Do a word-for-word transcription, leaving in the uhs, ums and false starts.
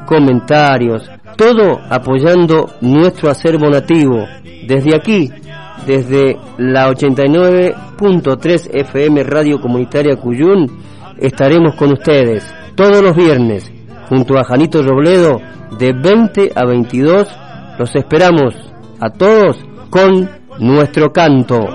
comentarios, todo apoyando nuestro acervo nativo. Desde aquí, desde la ochenta y nueve punto tres F M Radio Comunitaria Cuyún, estaremos con ustedes todos los viernes, junto a Janito Robledo, de veinte a veintidós. Los esperamos a todos con nuestro canto.